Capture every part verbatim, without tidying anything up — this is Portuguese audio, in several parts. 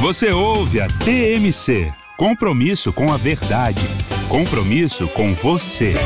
Você ouve a T M C. Compromisso com a verdade. Compromisso com você.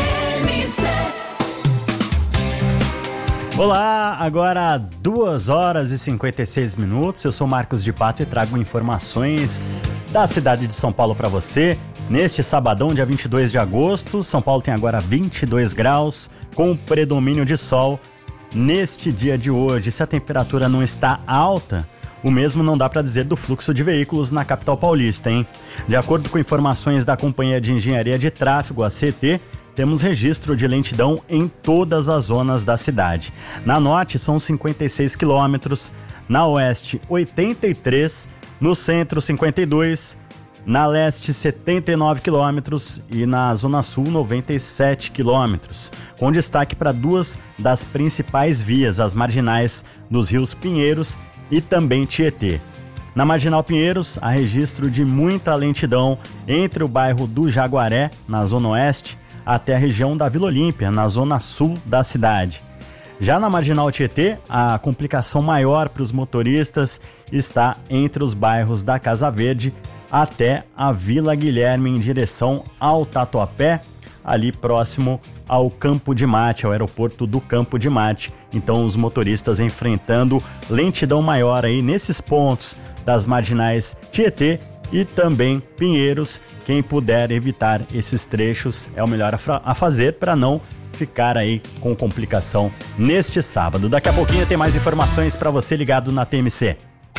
Olá, agora duas horas e cinquenta e seis minutos. Eu sou Marcos de Pato e trago informações da cidade de São Paulo para você. Neste sabadão, dia vinte e dois de agosto, São Paulo tem agora vinte e dois graus, com predomínio de sol. Neste dia de hoje, se a temperatura não está alta, o mesmo não dá para dizer do fluxo de veículos na capital paulista, hein? De acordo com informações da Companhia de Engenharia de Tráfego, a C E T, temos registro de lentidão em todas as zonas da cidade. Na norte são cinquenta e seis quilômetros, na oeste oitenta e três, no centro cinquenta e dois, na leste setenta e nove quilômetros e na zona sul noventa e sete quilômetros, com destaque para duas das principais vias, as marginais dos rios Pinheiros e também Tietê. Na Marginal Pinheiros, há registro de muita lentidão entre o bairro do Jaguaré, na zona oeste, até a região da Vila Olímpia, na zona sul da cidade. Já na Marginal Tietê, a complicação maior para os motoristas está entre os bairros da Casa Verde até a Vila Guilherme, em direção ao Tatuapé, ali próximo ao Campo de Mate, ao aeroporto do Campo de Mate. Então os motoristas enfrentando lentidão maior aí nesses pontos das marginais Tietê e também Pinheiros. Quem puder evitar esses trechos é o melhor a, fra- a fazer para não ficar aí com complicação neste sábado. Daqui a pouquinho tem mais informações para você ligado na T M C.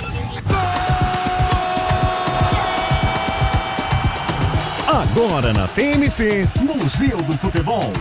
Agora na T M C, Museu do Futebol.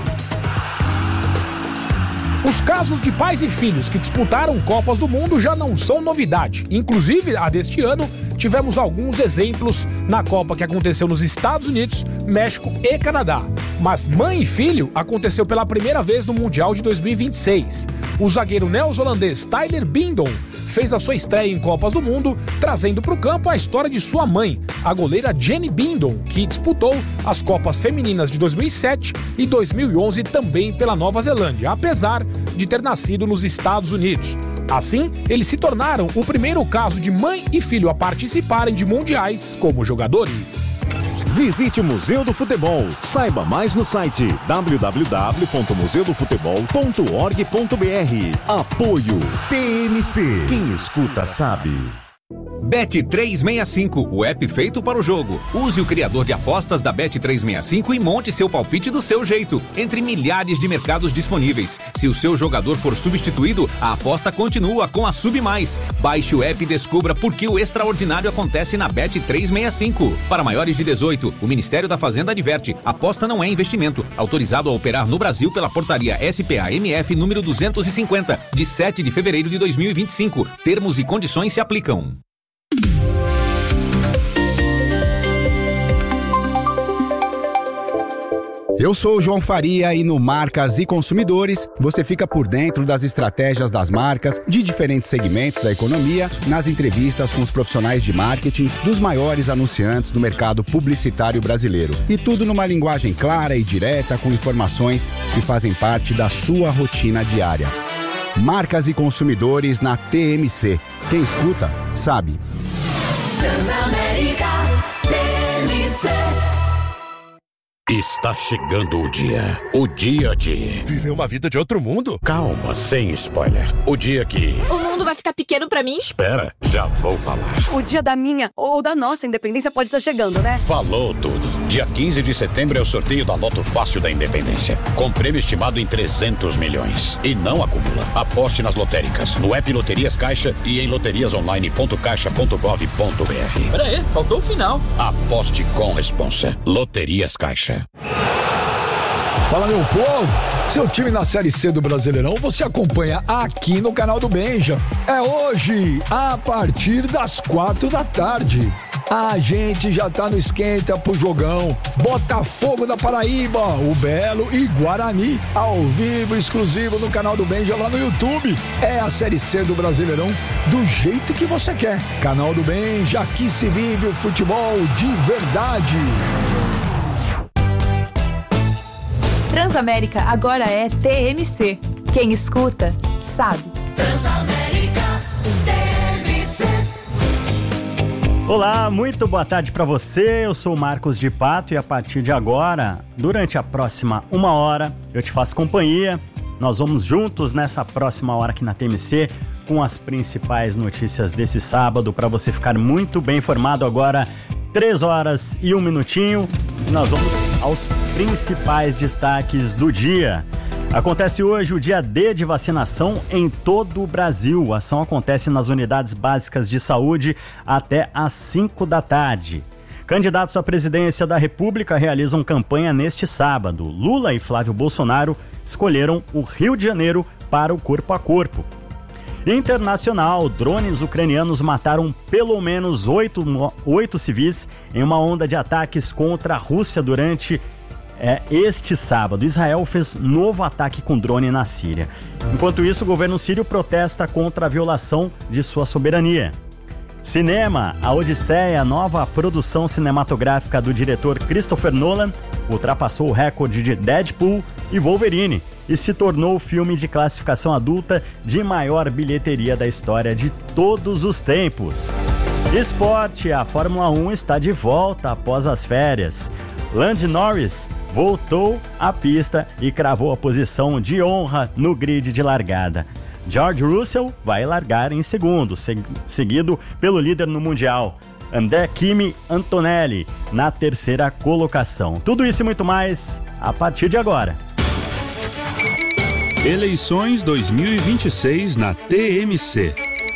Os casos de pais e filhos que disputaram Copas do Mundo já não são novidade. Inclusive, a deste ano, tivemos alguns exemplos na Copa que aconteceu nos Estados Unidos, México e Canadá. Mas mãe e filho aconteceu pela primeira vez no Mundial de dois mil e vinte e seis. O zagueiro neozelandês Tyler Bindon fez a sua estreia em Copas do Mundo, trazendo para o campo a história de sua mãe, a goleira Jenny Bindon, que disputou as Copas Femininas de dois mil e sete e dois mil e onze também pela Nova Zelândia, apesar de ter nascido nos Estados Unidos. Assim, eles se tornaram o primeiro caso de mãe e filho a participarem de mundiais como jogadores. Visite o Museu do Futebol. Saiba mais no site w w w ponto museu do futebol ponto org ponto b r. Apoio T M C. Quem escuta sabe. Bet trezentos e sessenta e cinco, o app feito para o jogo. Use o criador de apostas da Bet trezentos e sessenta e cinco e monte seu palpite do seu jeito, entre milhares de mercados disponíveis. Se o seu jogador for substituído, a aposta continua com a Sub Mais. Baixe o app e descubra por que o extraordinário acontece na Bet trezentos e sessenta e cinco. Para maiores de dezoito, o Ministério da Fazenda adverte: aposta não é investimento. Autorizado a operar no Brasil pela portaria S P A M F número duzentos e cinquenta, de sete de fevereiro de dois mil e vinte e cinco. Termos e condições se aplicam. Eu sou o João Faria e no Marcas e Consumidores você fica por dentro das estratégias das marcas de diferentes segmentos da economia, nas entrevistas com os profissionais de marketing dos maiores anunciantes do mercado publicitário brasileiro. E tudo numa linguagem clara e direta, com informações que fazem parte da sua rotina diária. Marcas e Consumidores na T M C. Quem escuta, sabe. Transamérica, T M C. Está chegando o dia. O dia de... viver uma vida de outro mundo? Calma, sem spoiler. O dia que... o mundo vai ficar pequeno pra mim? Espera, já vou falar. O dia da minha ou da nossa independência pode estar chegando, né? Falou tudo. Dia quinze de setembro é o sorteio da Loto Fácil da Independência, com prêmio estimado em trezentos milhões. E não acumula. Aposte nas lotéricas, no app Loterias Caixa e em loterias online ponto caixa ponto gov ponto b r. Pera aí, faltou o final. Aposte com responsa. Loterias Caixa. Fala, meu povo! Seu time na Série C do Brasileirão você acompanha aqui no canal do Benja. É hoje, a partir das quatro da tarde. A gente já tá no esquenta pro jogão. Botafogo da Paraíba, o Belo e Guarani. Ao vivo, exclusivo no canal do Benja lá no YouTube. É a Série C do Brasileirão do jeito que você quer. Canal do Benja, aqui se vive o futebol de verdade. Transamérica agora é T M C. Quem escuta, sabe. Transamérica, T M C. Olá, muito boa tarde para você. Eu sou o Marcos de Pato e a partir de agora, durante a próxima uma hora, eu te faço companhia. Nós vamos juntos nessa próxima hora aqui na T M C com as principais notícias desse sábado para você ficar muito bem informado. Agora, três horas e um minutinho, e nós vamos aos principais destaques do dia. Acontece hoje o dia D de vacinação em todo o Brasil. A ação acontece nas unidades básicas de saúde até às cinco da tarde. Candidatos à presidência da República realizam campanha neste sábado. Lula e Flávio Bolsonaro escolheram o Rio de Janeiro para o corpo a corpo. Internacional, drones ucranianos mataram pelo menos oito, oito civis em uma onda de ataques contra a Rússia durante É, este sábado. Israel fez novo ataque com drone na Síria. Enquanto isso, o governo sírio protesta contra a violação de sua soberania. Cinema, A Odisseia, nova produção cinematográfica do diretor Christopher Nolan, ultrapassou o recorde de Deadpool e Wolverine e se tornou o filme de classificação adulta de maior bilheteria da história de todos os tempos. Esporte, a Fórmula um está de volta após as férias. Lando Norris voltou à pista e cravou a posição de honra no grid de largada. George Russell vai largar em segundo, seguido pelo líder no Mundial, André Kimi Antonelli, na terceira colocação. Tudo isso e muito mais a partir de agora. Eleições dois mil e vinte e seis na T M C.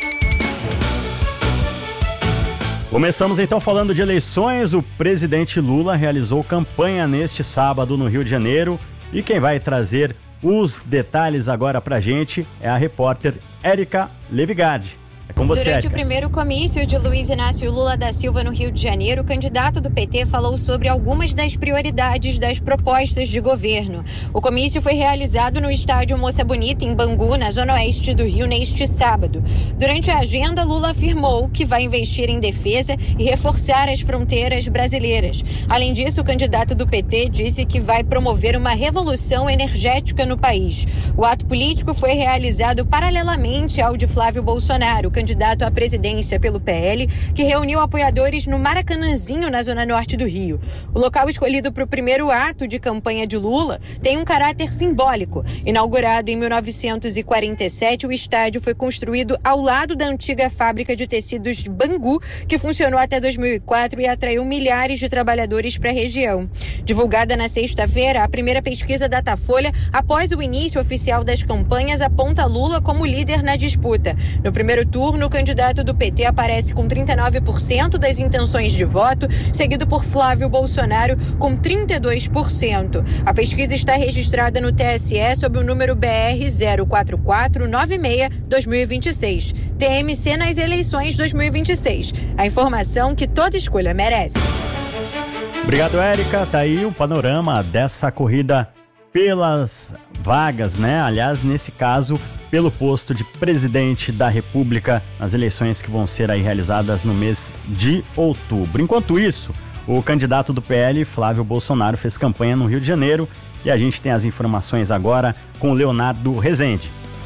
Começamos então falando de eleições. O presidente Lula realizou campanha neste sábado no Rio de Janeiro e quem vai trazer os detalhes agora pra gente é a repórter Érica Levigardi. É com você, Durante Érica. o primeiro comício de Luiz Inácio Lula da Silva no Rio de Janeiro, o candidato do P T falou sobre algumas das prioridades das propostas de governo. O comício foi realizado no estádio Moça Bonita, em Bangu, na zona oeste do Rio, neste sábado. Durante a agenda, Lula afirmou que vai investir em defesa e reforçar as fronteiras brasileiras. Além disso, o candidato do P T disse que vai promover uma revolução energética no país. O ato político foi realizado paralelamente ao de Flávio Bolsonaro, candidato à presidência pelo P L, que reuniu apoiadores no Maracanãzinho, na zona norte do Rio. O local escolhido para o primeiro ato de campanha de Lula tem um caráter simbólico. Inaugurado em mil novecentos e quarenta e sete, o estádio foi construído ao lado da antiga fábrica de tecidos de Bangu, que funcionou até dois mil e quatro e atraiu milhares de trabalhadores para a região. Divulgada na sexta-feira, a primeira pesquisa Datafolha, após o início oficial das campanhas, aponta Lula como líder na disputa. No primeiro turno, o candidato do P T aparece com trinta e nove por cento das intenções de voto, seguido por Flávio Bolsonaro com trinta e dois por cento. A pesquisa está registrada no T S E sob o número B R zero quatro quatro nove seis barra dois mil e vinte e seis. T M C nas eleições dois mil e vinte e seis. A informação que toda escolha merece. Obrigado, Érica. Tá aí o panorama dessa corrida pelas vagas, né? Aliás, nesse caso, pelo posto de presidente da República nas eleições que vão ser aí realizadas no mês de outubro. Enquanto isso, o candidato do P L, Flávio Bolsonaro, fez campanha no Rio de Janeiro e a gente tem as informações agora com o Leonardo Rezende.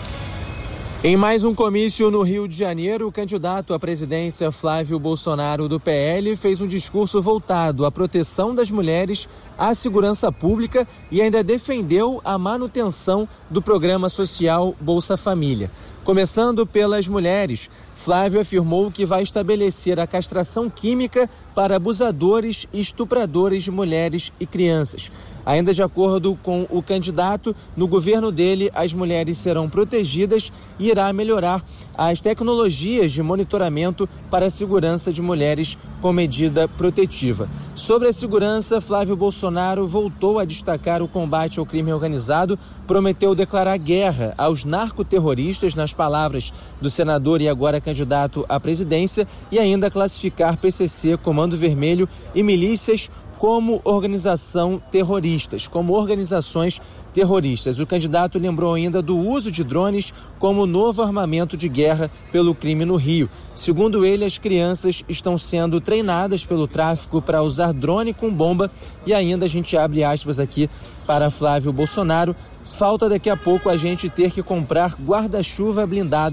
Em mais um comício no Rio de Janeiro, o candidato à presidência Flávio Bolsonaro do P L fez um discurso voltado à proteção das mulheres, à segurança pública e ainda defendeu a manutenção do programa social Bolsa Família. Começando pelas mulheres, Flávio afirmou que vai estabelecer a castração química para abusadores e estupradores de mulheres e crianças. Ainda de acordo com o candidato, no governo dele, as mulheres serão protegidas e irá melhorar as tecnologias de monitoramento para a segurança de mulheres com medida protetiva. Sobre a segurança, Flávio Bolsonaro voltou a destacar o combate ao crime organizado, prometeu declarar guerra aos narcoterroristas, nas palavras do senador e agora candidato à presidência, e ainda classificar P C C, Comando Vermelho e milícias como organização terroristas, como organizações terroristas. O candidato lembrou ainda do uso de drones como novo armamento de guerra pelo crime no Rio. Segundo ele, as crianças estão sendo treinadas pelo tráfico para usar drone com bomba e ainda a gente abre aspas aqui para Flávio Bolsonaro. Falta daqui a pouco a gente ter que comprar guarda-chuva blindado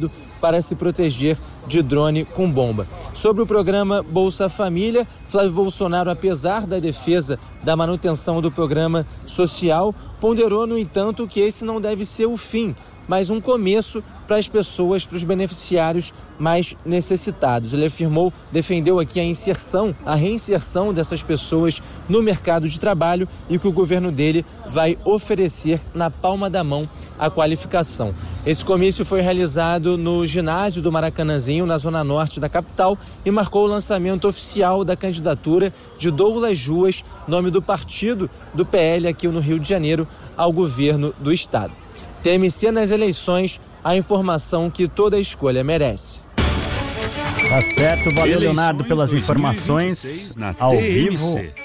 para se proteger de drone com bomba. Sobre o programa Bolsa Família, Flávio Bolsonaro, apesar da defesa da manutenção do programa social, ponderou, no entanto, que esse não deve ser o fim, mas um começo para as pessoas, para os beneficiários mais necessitados. Ele afirmou, defendeu aqui a inserção, a reinserção dessas pessoas no mercado de trabalho e que o governo dele vai oferecer na palma da mão a qualificação. Esse comício foi realizado no ginásio do Maracanãzinho, na zona norte da capital, e marcou o lançamento oficial da candidatura de Douglas Ruas, nome do partido do P L aqui no Rio de Janeiro, ao governo do estado. T M C nas eleições, a informação que toda escolha merece. Tá certo, valeu Eleições Leonardo pelas informações ao T M C. Vivo.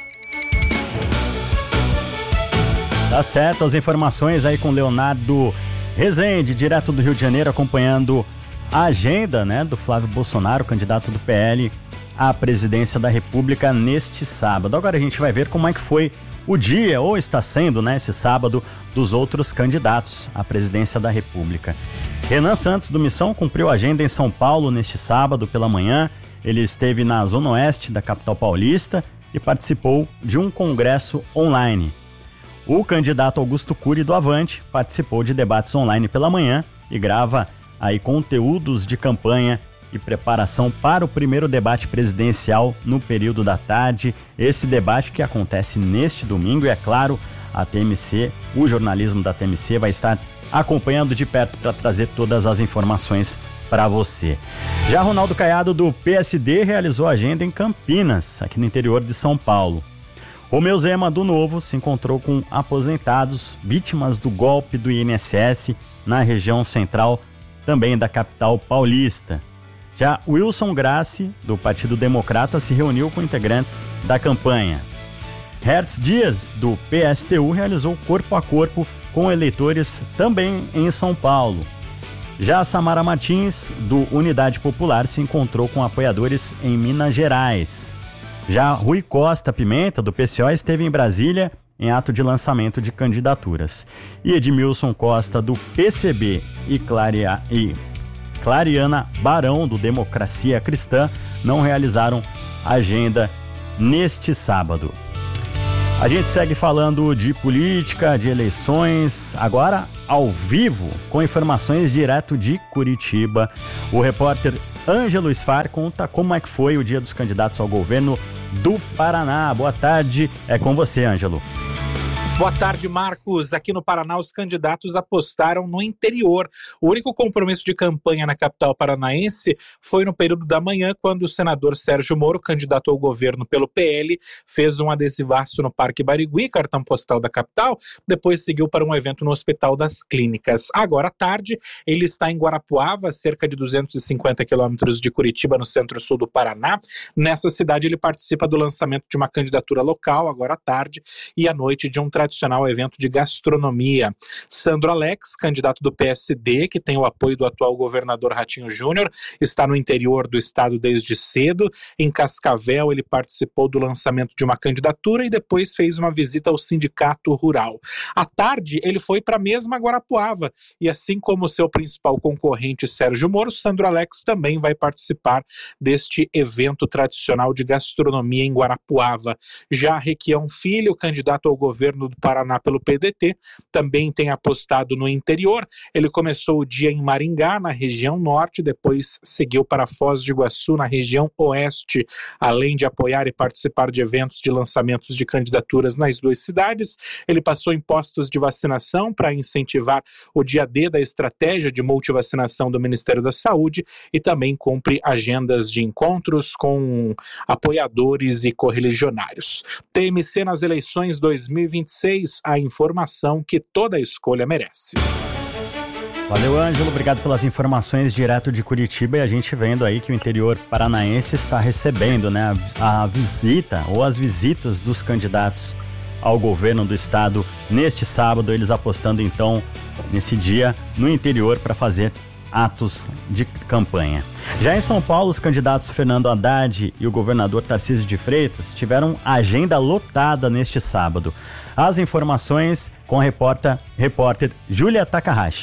Tá certo, as informações aí com Leonardo Rezende, direto do Rio de Janeiro, acompanhando a agenda, né, do Flávio Bolsonaro, candidato do P L à presidência da República neste sábado. Agora a gente vai ver como é que foi o dia, ou está sendo, né, esse sábado, dos outros candidatos à presidência da República. Renan Santos, do Missão, cumpriu a agenda em São Paulo neste sábado pela manhã. Ele esteve na zona oeste da capital paulista e participou de um congresso online. O candidato Augusto Cury, do Avante, participou de debates online pela manhã e grava aí conteúdos de campanha e preparação para o primeiro debate presidencial no período da tarde. Esse debate que acontece neste domingo e, é claro, a T M C, o jornalismo da T M C vai estar acompanhando de perto para trazer todas as informações para você. Já Ronaldo Caiado, do P S D, realizou a agenda em Campinas, aqui no interior de São Paulo. Romeu Zema, do Novo, se encontrou com aposentados, vítimas do golpe do I N S S na região central, também da capital paulista. Já Wilson Grassi, do Partido Democrata, se reuniu com integrantes da campanha. Hertz Dias, do P S T U, realizou corpo a corpo com eleitores também em São Paulo. Já Samara Martins, do Unidade Popular, se encontrou com apoiadores em Minas Gerais. Já Rui Costa Pimenta, do P C O, esteve em Brasília em ato de lançamento de candidaturas. E Edmilson Costa, do P C B, e, Claria, e Clariana Barão, do Democracia Cristã, não realizaram agenda neste sábado. A gente segue falando de política, de eleições, agora ao vivo, com informações direto de Curitiba. O repórter Ângelo Sfar conta como é que foi o dia dos candidatos ao governo do Paraná. Boa tarde, é com você, Ângelo. Boa tarde, Marcos. Aqui no Paraná, os candidatos apostaram no interior. O único compromisso de campanha na capital paranaense foi no período da manhã, quando o senador Sérgio Moro, candidato ao governo pelo P L, fez um adesivaço no Parque Barigui, cartão postal da capital, depois seguiu para um evento no Hospital das Clínicas. Agora à tarde, ele está em Guarapuava, cerca de duzentos e cinquenta quilômetros de Curitiba, no centro-sul do Paraná. Nessa cidade, ele participa do lançamento de uma candidatura local, agora à tarde, e à noite de um tradicional evento de gastronomia. Sandro Alex, candidato do P S D, que tem o apoio do atual governador Ratinho Júnior, está no interior do estado desde cedo. Em Cascavel, ele participou do lançamento de uma candidatura e depois fez uma visita ao sindicato rural. À tarde, ele foi para a mesma Guarapuava e, assim como seu principal concorrente Sérgio Moro, Sandro Alex também vai participar deste evento tradicional de gastronomia em Guarapuava. Já Requião Filho, candidato ao governo do Paraná pelo P D T, também tem apostado no interior. Ele começou o dia em Maringá, na região norte, depois seguiu para Foz do Iguaçu, na região oeste. Além de apoiar e participar de eventos de lançamentos de candidaturas nas duas cidades, ele passou em postos de vacinação para incentivar o dia D da estratégia de multivacinação do Ministério da Saúde e também cumpre agendas de encontros com apoiadores e correligionários. T M C nas eleições dois mil e vinte e seis, a informação que toda escolha merece. Valeu, Ângelo, obrigado pelas informações direto de Curitiba, e a gente vendo aí que o interior paranaense está recebendo, né, a, a visita ou as visitas dos candidatos ao governo do estado neste sábado, eles apostando então nesse dia no interior para fazer atos de campanha. Já em São Paulo, os candidatos Fernando Haddad e o governador Tarcísio de Freitas tiveram agenda lotada neste sábado. As informações com a repórter, repórter Júlia Takahashi.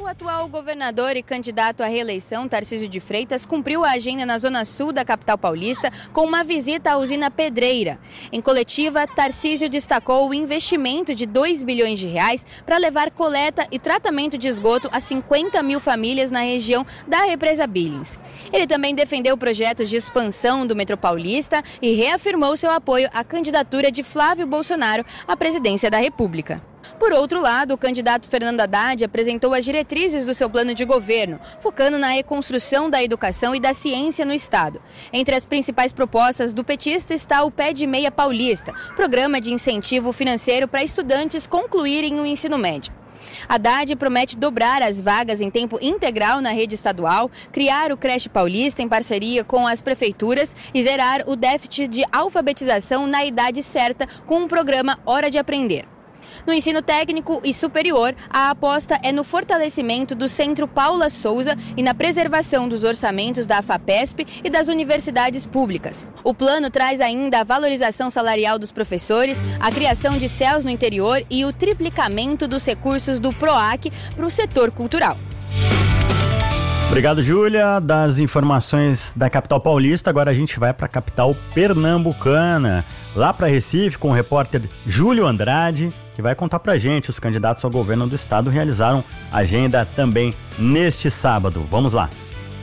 O atual governador e candidato à reeleição, Tarcísio de Freitas, cumpriu a agenda na zona sul da capital paulista com uma visita à usina Pedreira. Em coletiva, Tarcísio destacou o investimento de dois bilhões de reais para levar coleta e tratamento de esgoto a cinquenta mil famílias na região da represa Billings. Ele também defendeu projetos de expansão do metrô paulista e reafirmou seu apoio à candidatura de Flávio Bolsonaro à presidência da República. Por outro lado, o candidato Fernando Haddad apresentou as diretrizes do seu plano de governo, focando na reconstrução da educação e da ciência no estado. Entre as principais propostas do petista está o Pé de Meia Paulista, programa de incentivo financeiro para estudantes concluírem o ensino médio. Haddad promete dobrar as vagas em tempo integral na rede estadual, criar o Creche Paulista em parceria com as prefeituras e zerar o déficit de alfabetização na idade certa com um programa Hora de Aprender. No ensino técnico e superior, a aposta é no fortalecimento do Centro Paula Souza e na preservação dos orçamentos da FAPESP e das universidades públicas. O plano traz ainda a valorização salarial dos professores, a criação de C E Ls no interior e o triplicamento dos recursos do PROAC para o setor cultural. Obrigado, Júlia, das informações da capital paulista. Agora a gente vai para a capital pernambucana, lá para Recife, com o repórter Júlio Andrade, que vai contar para a gente. Os candidatos ao governo do estado realizaram agenda também neste sábado. Vamos lá.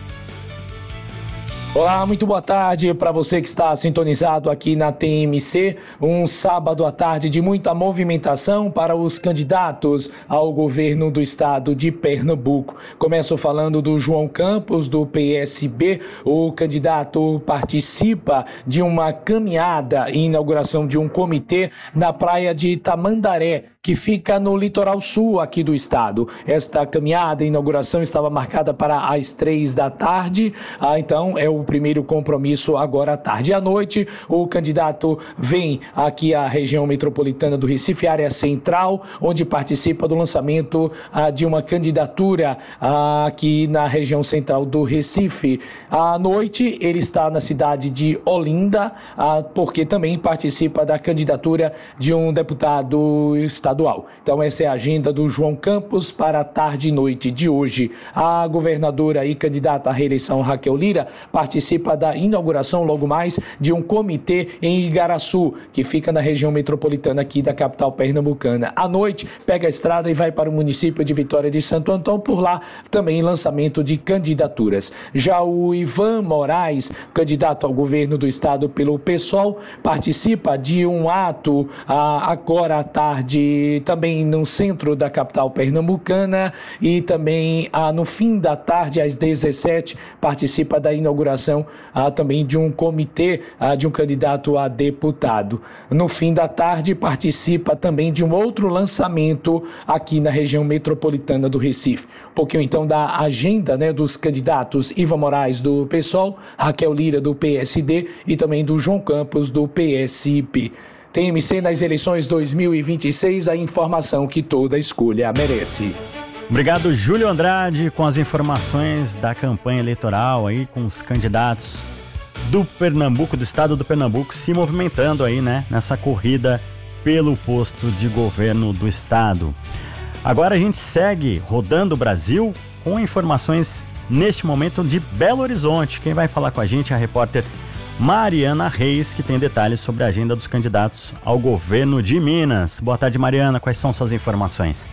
Olá, muito boa tarde para você que está sintonizado aqui na T M C. Um sábado à tarde de muita movimentação para os candidatos ao governo do estado de Pernambuco. Começo falando do João Campos, do P S B. O candidato participa de uma caminhada e inauguração de um comitê na praia de Tamandaré, que fica no litoral sul aqui do estado. Esta caminhada e inauguração estava marcada para as três da tarde, ah, então é o primeiro compromisso agora à tarde. À noite, o candidato vem aqui à região metropolitana do Recife, área central, onde participa do lançamento ah, de uma candidatura ah, aqui na região central do Recife. À noite, ele está na cidade de Olinda, ah, porque também participa da candidatura de um deputado estadual. Então essa é a agenda do João Campos para a tarde e noite de hoje. A governadora e candidata à reeleição Raquel Lira participa da inauguração logo mais de um comitê em Igaraçu, que fica na região metropolitana aqui da capital pernambucana. À noite pega a estrada e vai para o município de Vitória de Santo Antão, por lá também lançamento de candidaturas. Já o Ivan Moraes, candidato ao governo do estado pelo PSOL, participa de um ato ah, agora à tarde também no centro da capital pernambucana e também ah, no fim da tarde, às dezessete, participa da inauguração ah, também de um comitê ah, de um candidato a deputado. No fim da tarde, participa também de um outro lançamento aqui na região metropolitana do Recife. Um pouquinho então da agenda, né, dos candidatos Ivan Moraes do PSOL, Raquel Lira do P S D e também do João Campos do P S B. T M C nas eleições dois mil e vinte e seis, a informação que toda escolha merece. Obrigado, Júlio Andrade, com as informações da campanha eleitoral aí, com os candidatos do Pernambuco, do estado do Pernambuco, se movimentando aí, né, nessa corrida pelo posto de governo do estado. Agora a gente segue rodando o Brasil com informações neste momento de Belo Horizonte. Quem vai falar com a gente é a repórter Mariana Reis, que tem detalhes sobre a agenda dos candidatos ao governo de Minas. Boa tarde, Mariana. Quais são suas informações?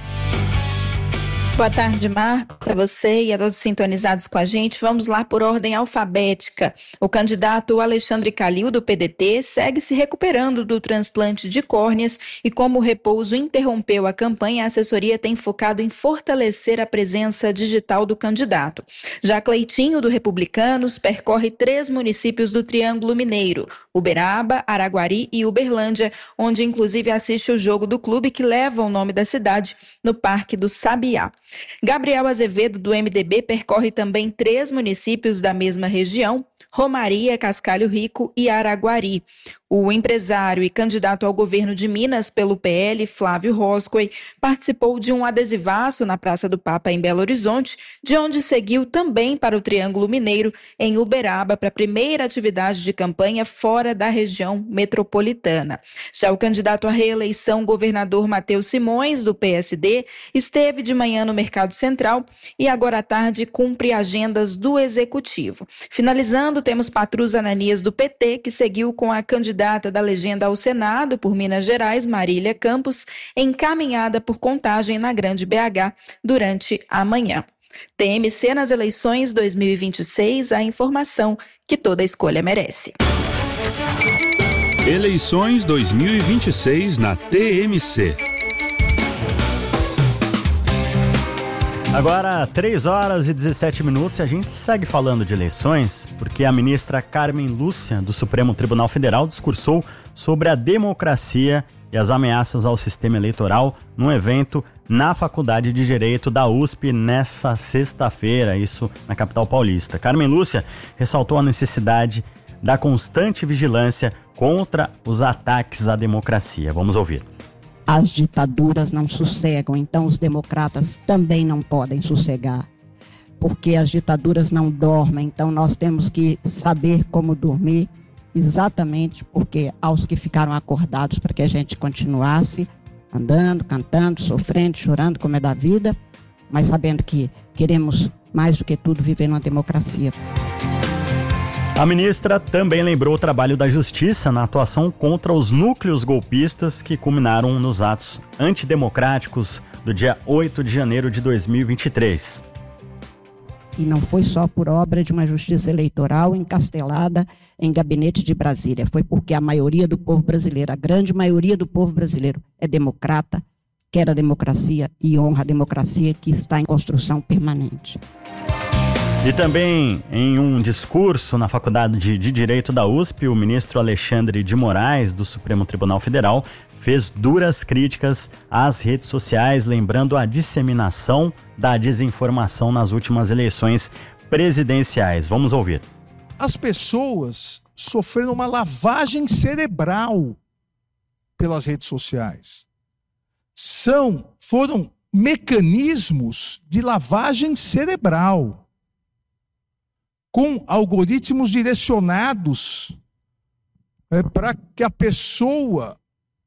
Boa tarde, Marcos, a você e a todos sintonizados com a gente. Vamos lá por ordem alfabética. O candidato Alexandre Calil, do P D T, segue se recuperando do transplante de córneas e, como o repouso interrompeu a campanha, a assessoria tem focado em fortalecer a presença digital do candidato. Já Cleitinho, do Republicanos, percorre três municípios do Triângulo Mineiro, Uberaba, Araguari e Uberlândia, onde inclusive assiste o jogo do clube que leva o nome da cidade, no Parque do Sabiá. Gabriel Azevedo, do M D B, percorre também três municípios da mesma região, Romaria, Cascalho Rico e Araguari. O empresário e candidato ao governo de Minas pelo P L, Flávio Roscoe, participou de um adesivaço na Praça do Papa, em Belo Horizonte, de onde seguiu também para o Triângulo Mineiro, em Uberaba, para a primeira atividade de campanha fora da região metropolitana. Já o candidato à reeleição, governador Matheus Simões, do P S D, esteve de manhã no Mercado Central e agora à tarde cumpre agendas do Executivo. Finalizando, temos Patrus Ananias, do P T, que seguiu com a candidata da legenda ao Senado por Minas Gerais, Marília Campos, encaminhada por contagem na Grande B H durante a manhã. T M C nas eleições dois mil e vinte e seis, a informação que toda escolha merece. Eleições dois mil e vinte e seis na T M C. Agora, três horas e dezessete minutos, e a gente segue falando de eleições, porque a ministra Carmen Lúcia, do Supremo Tribunal Federal, discursou sobre a democracia e as ameaças ao sistema eleitoral num evento na Faculdade de Direito da U S P nessa sexta-feira, isso na capital paulista. Carmen Lúcia ressaltou a necessidade da constante vigilância contra os ataques à democracia. Vamos ouvir. As ditaduras não sossegam, então os democratas também não podem sossegar, porque as ditaduras não dormem, então nós temos que saber como dormir, exatamente porque aos que ficaram acordados para que a gente continuasse andando, cantando, sofrendo, chorando, como é da vida, mas sabendo que queremos mais do que tudo viver numa democracia. A ministra também lembrou o trabalho da Justiça na atuação contra os núcleos golpistas que culminaram nos atos antidemocráticos do dia oito de janeiro de dois mil e vinte e três. E não foi só por obra de uma justiça eleitoral encastelada em gabinete de Brasília, foi porque a maioria do povo brasileiro, a grande maioria do povo brasileiro é democrata, quer a democracia e honra a democracia que está em construção permanente. E também, em um discurso na Faculdade de, de Direito da U S P, o ministro Alexandre de Moraes, do Supremo Tribunal Federal, fez duras críticas às redes sociais, lembrando a disseminação da desinformação nas últimas eleições presidenciais. Vamos ouvir. As pessoas sofreram uma lavagem cerebral pelas redes sociais. São, foram mecanismos de lavagem cerebral, com algoritmos direcionados é, para que a pessoa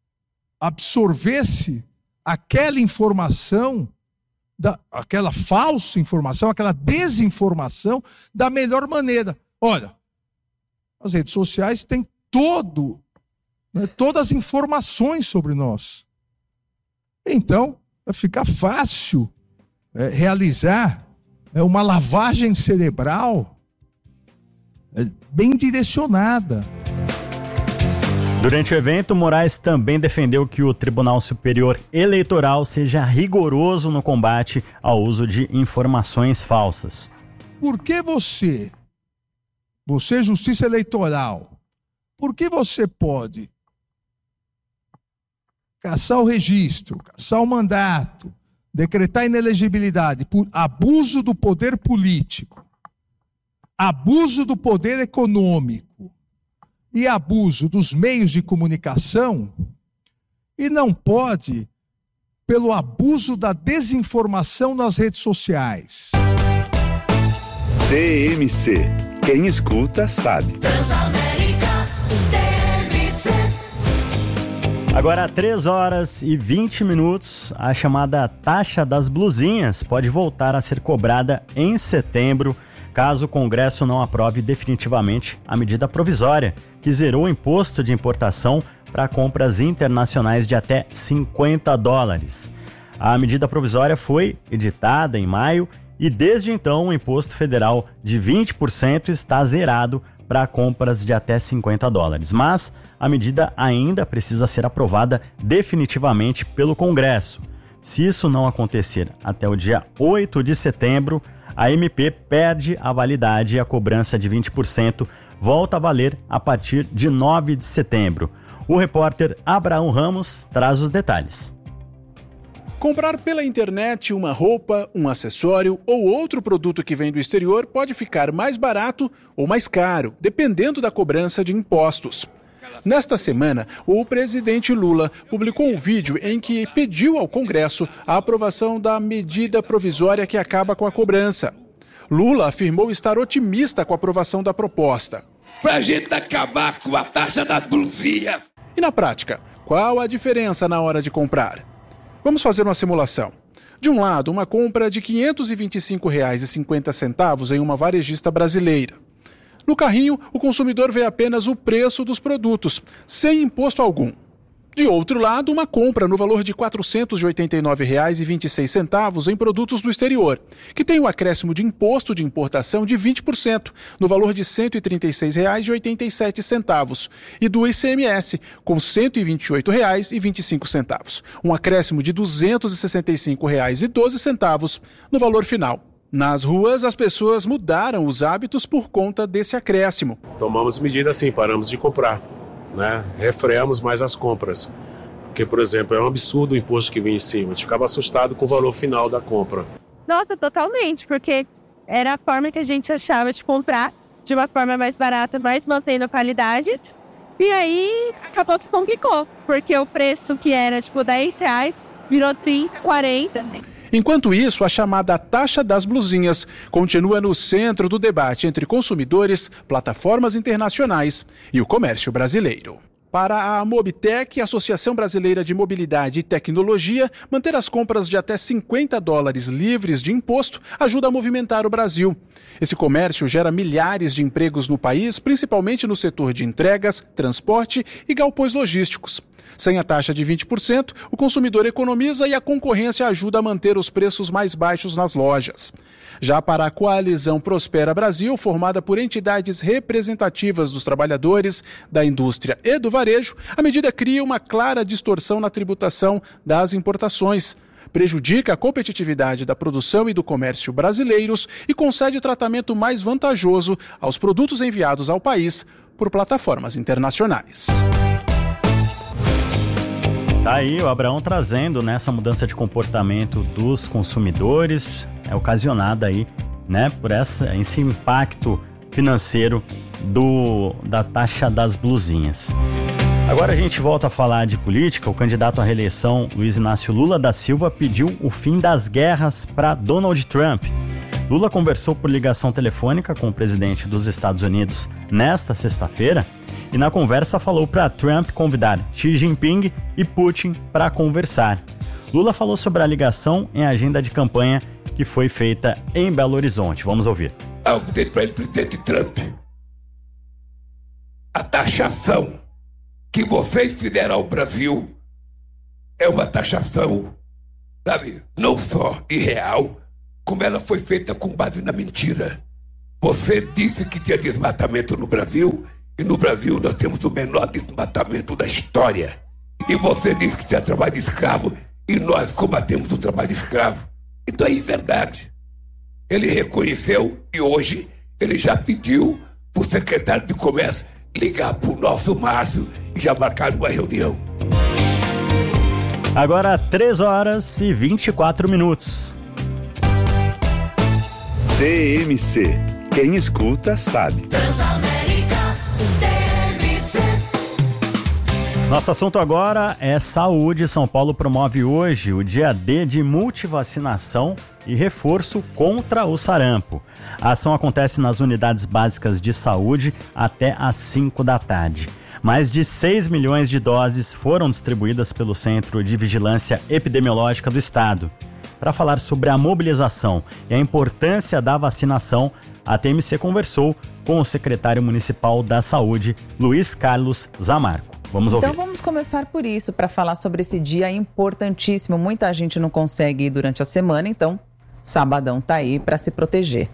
absorvesse aquela informação, da, aquela falsa informação, aquela desinformação da melhor maneira. Olha, as redes sociais têm todo, né, todas as informações sobre nós. Então, vai ficar fácil é, realizar é, uma lavagem cerebral bem direcionada. Durante o evento, Moraes também defendeu que o Tribunal Superior Eleitoral seja rigoroso no combate ao uso de informações falsas. Por que você, você Justiça Eleitoral, por que você pode cassar o registro, cassar o mandato, decretar inelegibilidade por abuso do poder político, abuso do poder econômico e abuso dos meios de comunicação, e não pode pelo abuso da desinformação nas redes sociais? T M C. Quem escuta sabe. Agora, três horas e vinte minutos, a chamada taxa das blusinhas pode voltar a ser cobrada em setembro, caso o Congresso não aprove definitivamente a medida provisória, que zerou o imposto de importação para compras internacionais de até cinquenta dólares. A medida provisória foi editada em maio e, desde então, o imposto federal de vinte por cento está zerado para compras de até cinquenta dólares. Mas a medida ainda precisa ser aprovada definitivamente pelo Congresso. Se isso não acontecer até o dia oito de setembro, a M P perde a validade e a cobrança de vinte por cento volta a valer a partir de nove de setembro. O repórter Abraão Ramos traz os detalhes. Comprar pela internet uma roupa, um acessório ou outro produto que vem do exterior pode ficar mais barato ou mais caro, dependendo da cobrança de impostos. Nesta semana, o presidente Lula publicou um vídeo em que pediu ao Congresso a aprovação da medida provisória que acaba com a cobrança. Lula afirmou estar otimista com a aprovação da proposta. Para a gente acabar com a taxa da blusinha. E na prática, qual a diferença na hora de comprar? Vamos fazer uma simulação. De um lado, uma compra de quinhentos e vinte e cinco reais e cinquenta centavos em uma varejista brasileira. No carrinho, o consumidor vê apenas o preço dos produtos, sem imposto algum. De outro lado, uma compra no valor de quatrocentos e oitenta e nove reais e vinte e seis centavos em produtos do exterior, que tem o acréscimo de imposto de importação de vinte por cento, no valor de cento e trinta e seis reais e oitenta e sete centavos, e do I C M S, com cento e vinte e oito reais e vinte e cinco centavos, um acréscimo de duzentos e sessenta e cinco reais e doze centavos no valor final. Nas ruas, as pessoas mudaram os hábitos por conta desse acréscimo. Tomamos medidas sim, paramos de comprar, né? Refreamos mais as compras. Porque, por exemplo, é um absurdo o imposto que vinha em cima. A gente ficava assustado com o valor final da compra. Nossa, totalmente, porque era a forma que a gente achava de comprar de uma forma mais barata, mas mantendo a qualidade. E aí, acabou que complicou, porque o preço que era, tipo, dez reais virou trinta, quarenta. Enquanto isso, a chamada taxa das blusinhas continua no centro do debate entre consumidores, plataformas internacionais e o comércio brasileiro. Para a Mobitec, Associação Brasileira de Mobilidade e Tecnologia, manter as compras de até cinquenta dólares livres de imposto ajuda a movimentar o Brasil. Esse comércio gera milhares de empregos no país, principalmente no setor de entregas, transporte e galpões logísticos. Sem a taxa de vinte por cento, o consumidor economiza e a concorrência ajuda a manter os preços mais baixos nas lojas. Já para a Coalizão Prospera Brasil, formada por entidades representativas dos trabalhadores, da indústria e do varejo, a medida cria uma clara distorção na tributação das importações, prejudica a competitividade da produção e do comércio brasileiros e concede tratamento mais vantajoso aos produtos enviados ao país por plataformas internacionais. Tá aí o Abraão trazendo, né, essa mudança de comportamento dos consumidores, é ocasionada aí, né, por essa, esse impacto financeiro do, da taxa das blusinhas. Agora a gente volta a falar de política. O candidato à reeleição, Luiz Inácio Lula da Silva, pediu o fim das guerras para Donald Trump. Lula conversou por ligação telefônica com o presidente dos Estados Unidos nesta sexta-feira e na conversa falou para Trump convidar Xi Jinping e Putin para conversar. Lula falou sobre a ligação em agenda de campanha que foi feita em Belo Horizonte. Vamos ouvir. Eu pedi para ele, presidente Trump, a taxação que vocês fizeram ao Brasil é uma taxação, sabe, não só irreal, como ela foi feita com base na mentira. Você disse que tinha desmatamento no Brasil, e no Brasil nós temos o menor desmatamento da história. E você disse que tinha trabalho escravo, e nós combatemos o trabalho escravo. Então é verdade. Ele reconheceu e hoje ele já pediu para o secretário de Comércio ligar para o nosso Márcio e já marcar uma reunião. Agora três horas e vinte e quatro minutos. T M C. Quem escuta sabe. Nosso assunto agora é saúde. São Paulo promove hoje o dia D de multivacinação e reforço contra o sarampo. A ação acontece nas unidades básicas de saúde até às cinco da tarde. Mais de seis milhões de doses foram distribuídas pelo Centro de Vigilância Epidemiológica do Estado. Para falar sobre a mobilização e a importância da vacinação, a T M C conversou com o secretário municipal da Saúde, Luiz Carlos Zamarco. Vamos ouvir. Então vamos começar por isso, para falar sobre esse dia importantíssimo. Muita gente não consegue ir durante a semana, então sabadão tá aí para se proteger.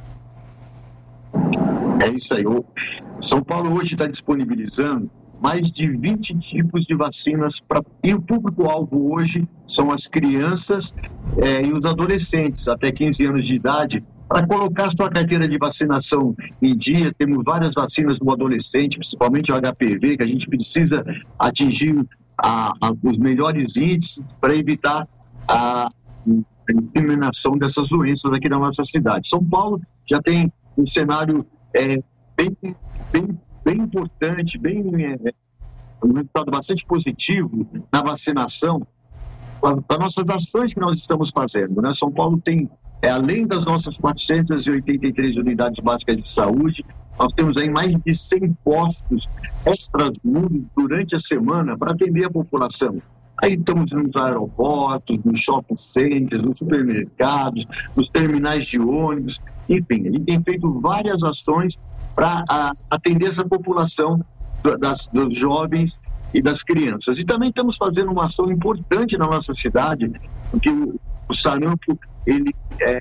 É isso aí. O São Paulo hoje está disponibilizando mais de vinte tipos de vacinas pra... e o público-alvo hoje são as crianças é, e os adolescentes até quinze anos de idade. Para colocar sua carteira de vacinação em dia, temos várias vacinas do adolescente, principalmente o H P V, que a gente precisa atingir a, a, os melhores índices para evitar a, a disseminação dessas doenças aqui na nossa cidade. São Paulo já tem um cenário é, bem, bem, bem importante, bem é, um resultado bastante positivo na vacinação, das nossas ações que nós estamos fazendo, né? São Paulo tem, é, além das nossas quatrocentas e oitenta e três unidades básicas de saúde, nós temos aí mais de cem postos extras muros durante a semana para atender a população. Aí estamos nos aeroportos, nos shopping centers, nos supermercados, nos terminais de ônibus, enfim, a gente tem feito várias ações para atender essa população das, dos jovens e das crianças. E também estamos fazendo uma ação importante na nossa cidade, porque o, o sarampo, ele é,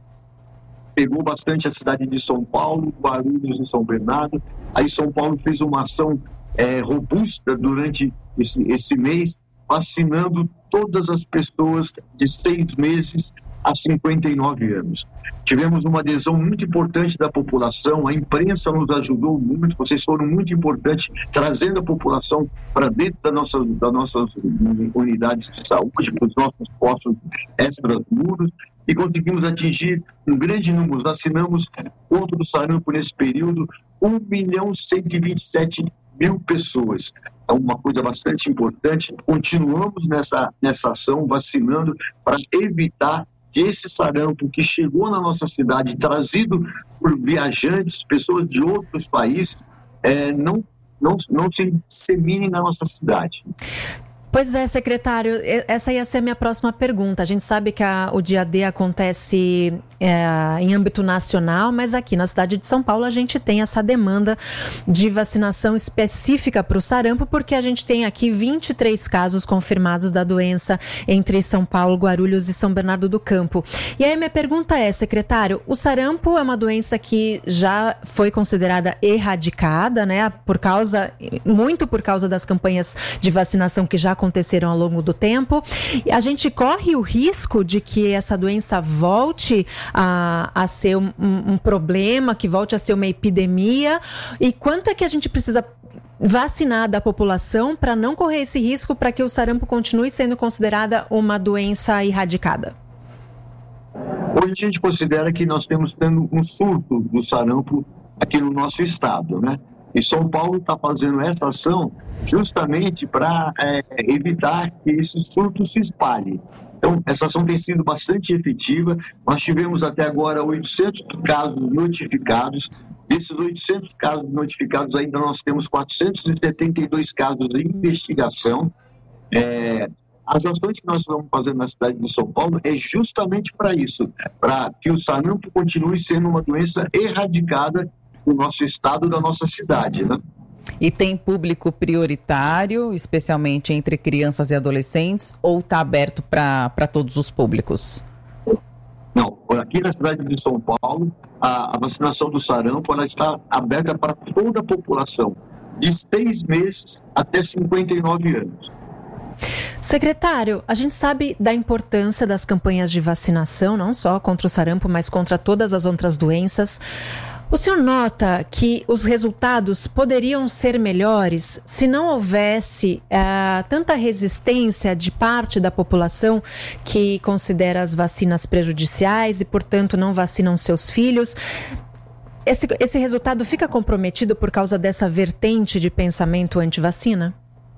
pegou bastante a cidade de São Paulo, Guarulhos e São Bernardo. Aí São Paulo fez uma ação é, robusta durante esse, esse mês, vacinando todas as pessoas de seis meses a cinquenta e nove anos. Tivemos uma adesão muito importante da população, a imprensa nos ajudou muito, vocês foram muito importantes, trazendo a população para dentro da nossa, das nossas unidades de saúde, para os nossos postos extramuros, e conseguimos atingir um grande número. Vacinamos contra o sarampo nesse período um milhão cento e vinte e sete mil pessoas. É uma coisa bastante importante. Continuamos nessa, nessa ação, vacinando para evitar que esse sarampo que chegou na nossa cidade, trazido por viajantes, pessoas de outros países, é, não, não, não se dissemine na nossa cidade. Pois é, secretário, essa ia ser a minha próxima pergunta. A gente sabe que a, o dia D acontece é, em âmbito nacional, mas aqui na cidade de São Paulo a gente tem essa demanda de vacinação específica para o sarampo, porque a gente tem aqui vinte e três casos confirmados da doença entre São Paulo, Guarulhos e São Bernardo do Campo. E aí minha pergunta é, secretário, o sarampo é uma doença que já foi considerada erradicada, né, por causa, muito por causa das campanhas de vacinação que já aconteceram ao longo do tempo. A gente corre o risco de que essa doença volte a, a ser um, um problema, que volte a ser uma epidemia. E quanto é que a gente precisa vacinar da população para não correr esse risco, para que o sarampo continue sendo considerada uma doença erradicada? Hoje a gente considera que nós temos tendo um surto do sarampo aqui no nosso estado, né? E São Paulo está fazendo essa ação justamente para é, evitar que esse surto se espalhe. Então, essa ação tem sido bastante efetiva. Nós tivemos até agora oitocentos casos notificados. Desses oitocentos casos notificados, ainda nós temos quatrocentos e setenta e dois casos de investigação. É, as ações que nós estamos fazendo na cidade de São Paulo é justamente para isso, para que o sarampo continue sendo uma doença erradicada do nosso estado, da nossa cidade, né? E tem público prioritário, especialmente entre crianças e adolescentes, ou está aberto para todos os públicos? Não, aqui na cidade de São Paulo, a, a vacinação do sarampo ela está aberta para toda a população, de seis meses até cinquenta e nove anos. Secretário, a gente sabe da importância das campanhas de vacinação, não só contra o sarampo, mas contra todas as outras doenças. O senhor nota que os resultados poderiam ser melhores se não houvesse uh, tanta resistência de parte da população que considera as vacinas prejudiciais e, portanto, não vacinam seus filhos? Esse, esse resultado fica comprometido por causa dessa vertente de pensamento anti-vacina?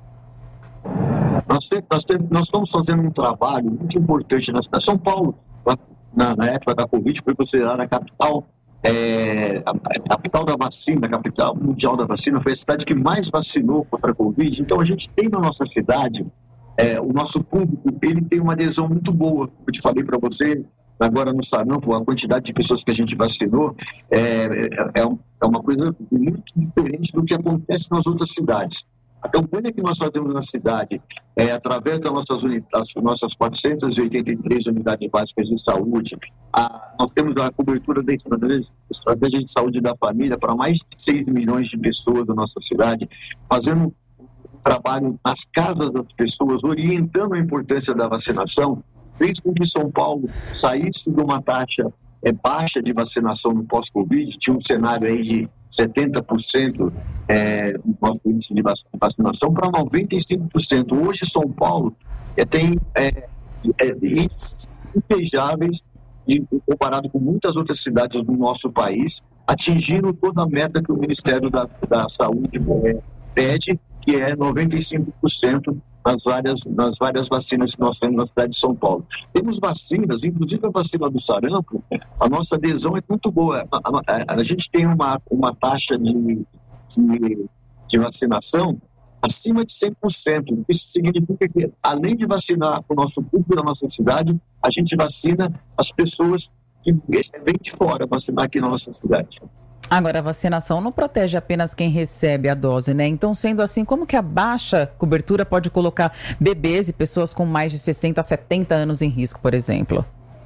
Nós, nós, temos, nós estamos fazendo um trabalho muito importante na cidade. São Paulo, na, na época da Covid, foi considerada a capital É, a, a capital da vacina, a capital mundial da vacina, foi a cidade que mais vacinou contra a Covid. Então a gente tem na nossa cidade, é, o nosso público, ele tem uma adesão muito boa. Eu te falei para você, agora no sarampo, a quantidade de pessoas que a gente vacinou é, é, é uma coisa muito diferente do que acontece nas outras cidades. A campanha que nós fazemos na cidade, é, através das nossas, unidades, das nossas quatrocentas e oitenta e três unidades básicas de saúde, a, nós temos a cobertura da estratégia, estratégia de saúde da família para mais de seis milhões de pessoas da nossa cidade, fazendo um trabalho nas casas das pessoas, orientando a importância da vacinação, fez com que São Paulo saísse de uma taxa é, baixa de vacinação no pós-Covid, tinha um cenário aí de setenta por cento é, do nosso índice de vacinação para noventa e cinco por cento. Hoje, São Paulo é, tem é, é, índices invejáveis comparado com muitas outras cidades do nosso país, atingindo toda a meta que o Ministério da, da Saúde é, pede, que é noventa e cinco por cento nas várias, nas várias vacinas que nós temos na cidade de São Paulo. Temos vacinas, inclusive a vacina do sarampo, a nossa adesão é muito boa. A, a, a gente tem uma, uma taxa de, de, de vacinação acima de cem por cento. Isso significa que, além de vacinar o nosso público da nossa cidade, a gente vacina as pessoas que vêm de fora vacinar aqui na nossa cidade. Agora, a vacinação não protege apenas quem recebe a dose, né? Então, sendo assim, como que a baixa cobertura pode colocar bebês e pessoas com mais de sessenta, setenta anos em risco, por exemplo?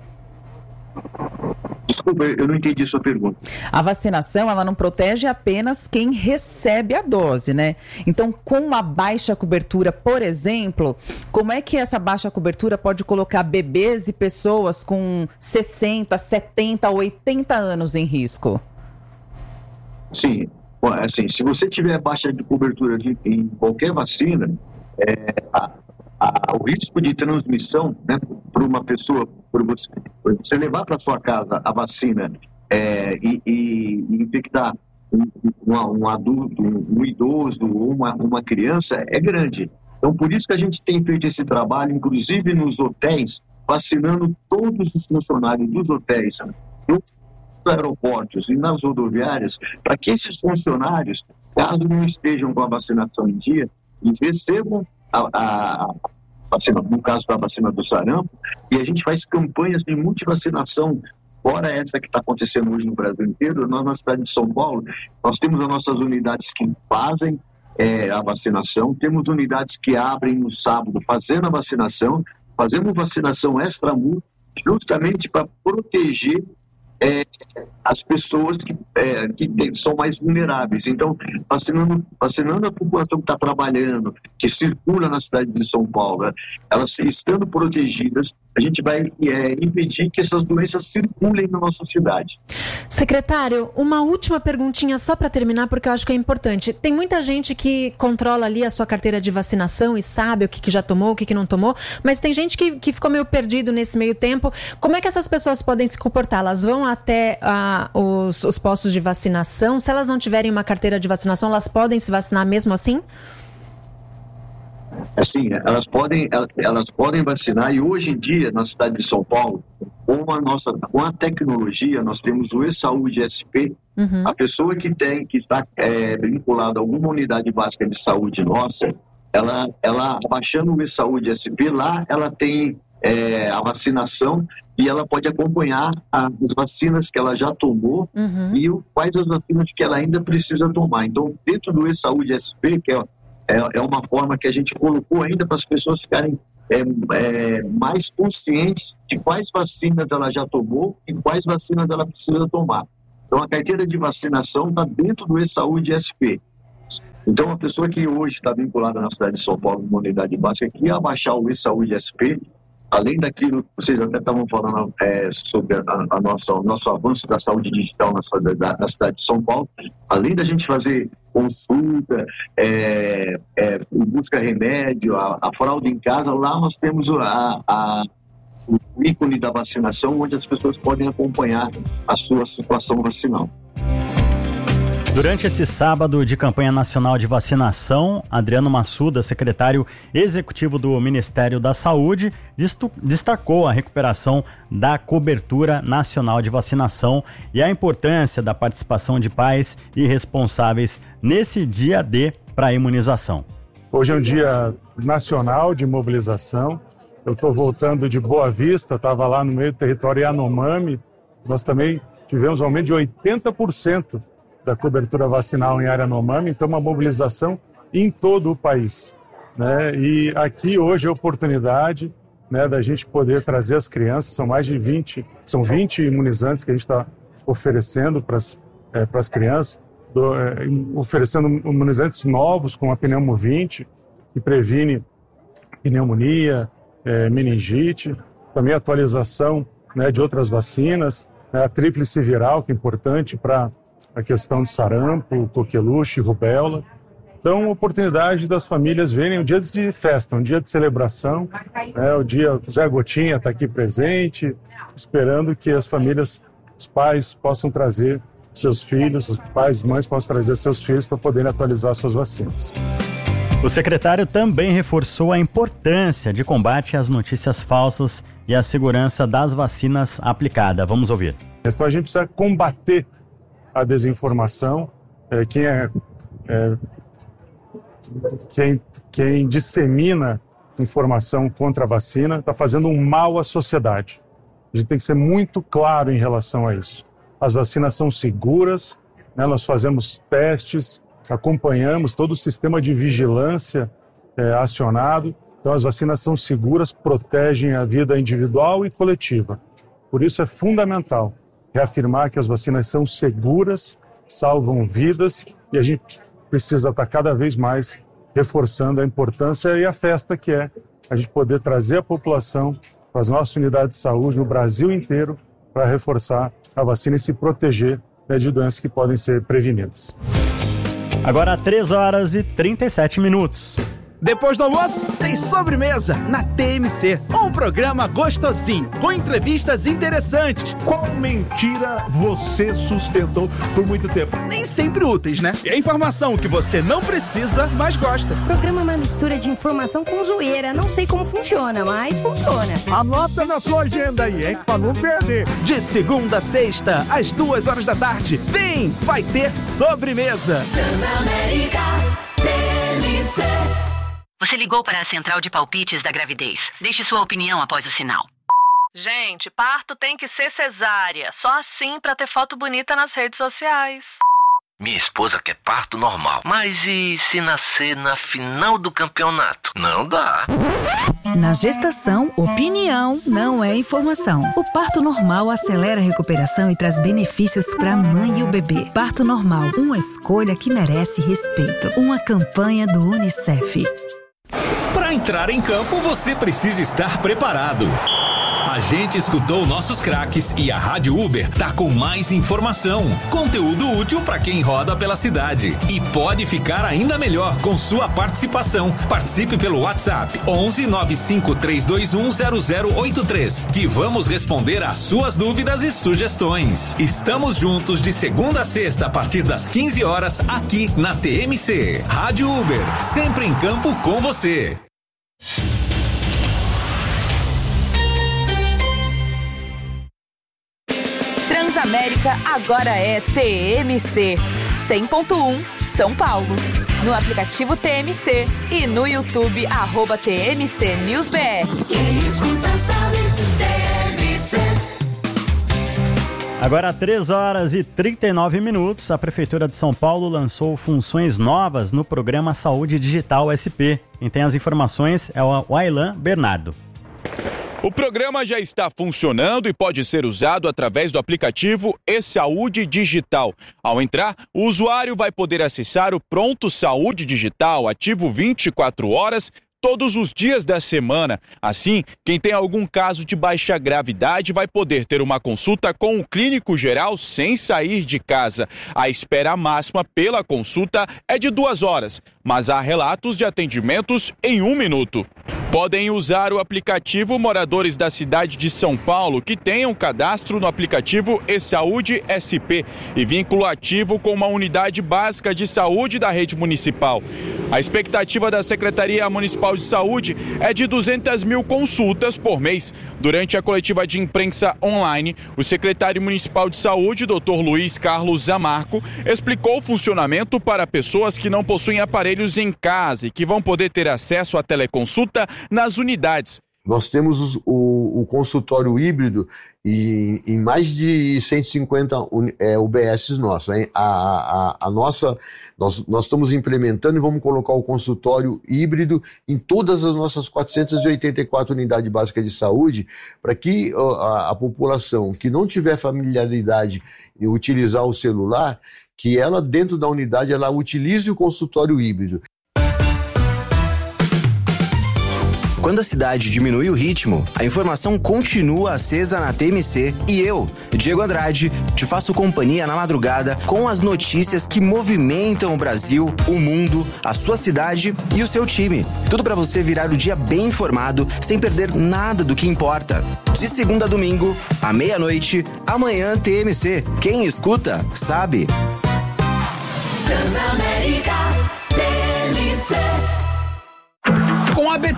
Desculpa, eu não entendi a sua pergunta. A vacinação, ela não protege apenas quem recebe a dose, né? Então, com uma baixa cobertura, por exemplo, como é que essa baixa cobertura pode colocar bebês e pessoas com sessenta, setenta, oitenta anos em risco? Sim, assim, se você tiver baixa de cobertura de, em qualquer vacina, é, a, a, o risco de transmissão, né, para uma pessoa, por você, por você levar para sua casa a vacina é, e, e, e infectar um, um, um adulto, um, um idoso ou uma, uma criança, é grande. Então, por isso que a gente tem feito esse trabalho, inclusive nos hotéis, vacinando todos os funcionários dos hotéis, nos aeroportos e nas rodoviárias, para que esses funcionários, caso não estejam com a vacinação em dia, eles recebam a, a vacina, no caso da vacina do sarampo, e a gente faz campanhas de multivacinação, fora essa que está acontecendo hoje no Brasil inteiro. Nós, na cidade de São Paulo, nós temos as nossas unidades que fazem é, a vacinação, temos unidades que abrem no sábado fazendo a vacinação, fazemos vacinação extramuros, justamente para proteger É, as pessoas que, é, que tem, são mais vulneráveis. Então, vacinando, vacinando a população que está trabalhando, que circula na cidade de São Paulo, né, elas estando protegidas, a gente vai é, impedir que essas doenças circulem na nossa cidade. Secretário, uma última perguntinha só para terminar, porque eu acho que é importante. Tem muita gente que controla ali a sua carteira de vacinação e sabe o que, que já tomou, o que, que não tomou, mas tem gente que, que ficou meio perdido nesse meio tempo. Como é que essas pessoas podem se comportar? Elas vão até ah, os, os postos de vacinação? Se elas não tiverem uma carteira de vacinação, elas podem se vacinar mesmo assim? Assim, elas podem, elas podem vacinar, e hoje em dia, na cidade de São Paulo, com a nossa, com a tecnologia, nós temos o E-Saúde S P. Uhum. A pessoa que tem, que está é, vinculada a alguma unidade básica de saúde nossa, ela, ela baixando o E-Saúde S P, lá ela tem é, a vacinação e ela pode acompanhar as vacinas que ela já tomou, uhum, e o, quais as vacinas que ela ainda precisa tomar. Então, dentro do E-Saúde S P, que é É, é uma forma que a gente colocou ainda para as pessoas ficarem é, é, mais conscientes de quais vacinas ela já tomou e quais vacinas ela precisa tomar. Então, a carteira de vacinação está dentro do E-Saúde S P. Então, a pessoa que hoje está vinculada na cidade de São Paulo, numa unidade básica, que ia baixar o E-Saúde S P, além daquilo que vocês até estavam falando é, sobre a, a nossa, o nosso avanço da saúde digital na, da, na cidade de São Paulo, além da gente fazer consulta, é, é, busca remédio, a, a fralda em casa, lá nós temos a, a, o ícone da vacinação, onde as pessoas podem acompanhar a sua situação vacinal. Durante esse sábado de campanha nacional de vacinação, Adriano Massuda, secretário executivo do Ministério da Saúde, destacou a recuperação da cobertura nacional de vacinação e a importância da participação de pais e responsáveis nesse dia D para a imunização. Hoje é um dia nacional de mobilização. Eu estou voltando de Boa Vista, estava lá no meio do território Yanomami. Nós também tivemos um aumento de oitenta por cento da cobertura vacinal em área Yanomami, então uma mobilização em todo o país, né? E aqui hoje é a oportunidade, né, da gente poder trazer as crianças, são mais de vinte, são vinte imunizantes que a gente está oferecendo para as é, para as crianças, do, é, oferecendo imunizantes novos com a pneumovinte, que previne pneumonia, é, meningite, também atualização, né, de outras vacinas, né, a tríplice viral, que é importante para a questão do sarampo, coqueluche, rubéola. Então, oportunidade das famílias verem um dia de festa, um dia de celebração, né, o dia o Zé Gotinha está aqui presente, esperando que as famílias, os pais possam trazer seus filhos, os pais e mães possam trazer seus filhos para poderem atualizar suas vacinas. O secretário também reforçou a importância de combate às notícias falsas e a segurança das vacinas aplicadas. Vamos ouvir. Então a gente precisa combater a desinformação. É, quem, é, é, quem, quem dissemina informação contra a vacina está fazendo um mal à sociedade. A gente tem que ser muito claro em relação a isso. As vacinas são seguras, né, nós fazemos testes, acompanhamos todo o sistema de vigilância é, acionado. Então as vacinas são seguras, protegem a vida individual e coletiva. Por isso é fundamental reafirmar que as vacinas são seguras, salvam vidas e a gente precisa estar cada vez mais reforçando a importância e a festa que é a gente poder trazer a população para as nossas unidades de saúde no Brasil inteiro para reforçar a vacina e se proteger, né, de doenças que podem ser prevenidas. Agora três horas e trinta e sete minutos. Depois do almoço, tem sobremesa na T M C. Um programa gostosinho, com entrevistas interessantes. Qual mentira você sustentou por muito tempo? Nem sempre úteis, né? E a informação que você não precisa, mas gosta. O programa é uma mistura de informação com zoeira. Não sei como funciona, mas funciona. Anota na sua agenda aí, hein? Pra não perder. De segunda a sexta, às duas horas da tarde. Vem, vai ter sobremesa. Transamérica T M C. Você ligou para a central de palpites da gravidez. Deixe sua opinião após o sinal. Gente, parto tem que ser cesárea. Só assim pra ter foto bonita nas redes sociais. Minha esposa quer parto normal. Mas e se nascer na final do campeonato? Não dá. Na gestação, opinião não é informação. O parto normal acelera a recuperação e traz benefícios para a mãe e o bebê. Parto normal, uma escolha que merece respeito. Uma campanha do Unicef. Para entrar em campo, você precisa estar preparado. A gente escutou nossos craques e a Rádio Uber tá com mais informação, conteúdo útil para quem roda pela cidade. E pode ficar ainda melhor com sua participação. Participe pelo WhatsApp onze nove cinco três dois um zero zero oito três, que vamos responder às suas dúvidas e sugestões. Estamos juntos de segunda a sexta a partir das quinze horas aqui na T M C. Rádio Uber, sempre em campo com você. Transamérica agora é T M C cem ponto um São Paulo. No aplicativo T M C e no YouTube, arroba T M C News B R. Quem escuta sabe, T M C. Agora três horas e trinta e nove minutos, a Prefeitura de São Paulo lançou funções novas no programa Saúde Digital S P. Quem tem as informações é o Ailan Bernardo. O programa já está funcionando e pode ser usado através do aplicativo e-Saúde Digital. Ao entrar, o usuário vai poder acessar o Pronto Saúde Digital, ativo vinte e quatro horas, todos os dias da semana. Assim, quem tem algum caso de baixa gravidade vai poder ter uma consulta com o clínico geral sem sair de casa. A espera máxima pela consulta é de duas horas, mas há relatos de atendimentos em um minuto. Podem usar o aplicativo moradores da cidade de São Paulo que tenham cadastro no aplicativo e-Saúde S P e vínculo ativo com uma unidade básica de saúde da rede municipal. A expectativa da Secretaria Municipal de Saúde é de duzentas mil consultas por mês. Durante a coletiva de imprensa online, o secretário municipal de saúde, doutor Luiz Carlos Zamarco, explicou o funcionamento para pessoas que não possuem aparelhos em casa e que vão poder ter acesso à teleconsulta nas unidades. Nós temos o, o consultório híbrido e, em mais de cento e cinquenta é, U B S nossos. Hein? A, a, a nossa, nós, nós estamos implementando e vamos colocar o consultório híbrido em todas as nossas quatrocentas e oitenta e quatro unidades básicas de saúde, para que a, a população que não tiver familiaridade em utilizar o celular, que ela dentro da unidade ela utilize o consultório híbrido. Quando a cidade diminui o ritmo, a informação continua acesa na T M C e eu, Diego Andrade, te faço companhia na madrugada com as notícias que movimentam o Brasil, o mundo, a sua cidade e o seu time. Tudo para você virar o dia bem informado, sem perder nada do que importa. De segunda a domingo, à meia-noite, amanhã T M C. Quem escuta, sabe. Transamérica T M C.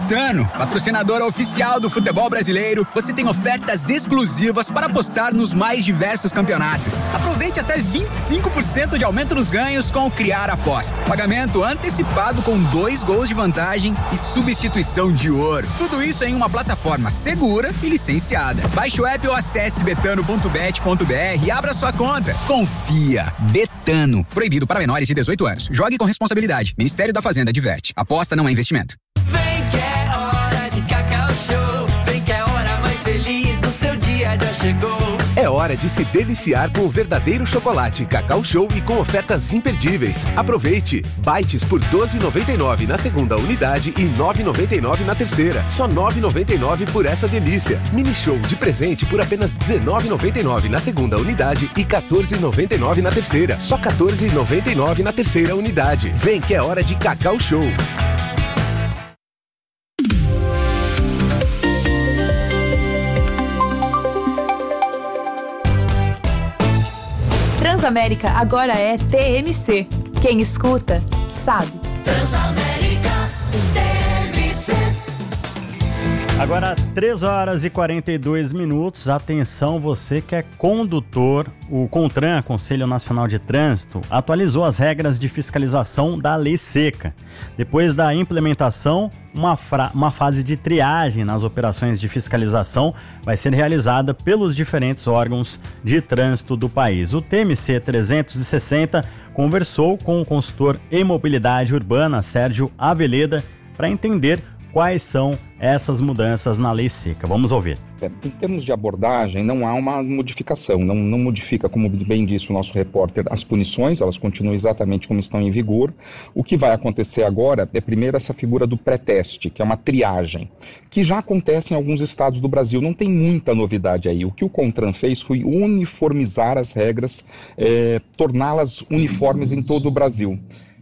Betano, patrocinadora oficial do futebol brasileiro, você tem ofertas exclusivas para apostar nos mais diversos campeonatos. Aproveite até vinte e cinco por cento de aumento nos ganhos com o Criar Aposta. Pagamento antecipado com dois gols de vantagem e substituição de ouro. Tudo isso em uma plataforma segura e licenciada. Baixe o app ou acesse betano ponto bet ponto br e abra sua conta. Confia. Betano. Proibido para menores de dezoito anos. Jogue com responsabilidade. Ministério da Fazenda adverte. Aposta não é investimento. Vem que é hora de Cacau Show. Vem que é a hora mais feliz do seu dia já chegou. É hora de se deliciar com o verdadeiro chocolate Cacau Show e com ofertas imperdíveis. Aproveite! Bites por doze reais e noventa e nove centavos na segunda unidade e nove reais e noventa e nove centavos na terceira. Só nove reais e noventa e nove centavos por essa delícia. Mini Show de presente por apenas dezenove reais e noventa e nove centavos na segunda unidade e quatorze reais e noventa e nove centavos na terceira. Só quatorze reais e noventa e nove centavos na terceira unidade. Vem que é hora de Cacau Show. Transamérica agora é T M C. Quem escuta, sabe. Transamérica T M C. Agora, três horas e quarenta e dois minutos. Atenção, você que é condutor. O CONTRAN, Conselho Nacional de Trânsito, atualizou as regras de fiscalização da Lei Seca. Depois da implementação, uma, fra- uma fase de triagem nas operações de fiscalização vai ser realizada pelos diferentes órgãos de trânsito do país. O T M C trezentos e sessenta conversou com o consultor em mobilidade urbana, Sérgio Aveleda, para entender quais são essas mudanças na Lei Seca. Vamos ouvir. Em termos de abordagem, não há uma modificação, não, não modifica, como bem disse o nosso repórter, as punições, elas continuam exatamente como estão em vigor. O que vai acontecer agora é primeiro essa figura do pré-teste, que é uma triagem, que já acontece em alguns estados do Brasil, não tem muita novidade aí. O que o CONTRAN fez foi uniformizar as regras, é, torná-las uniformes em todo o Brasil.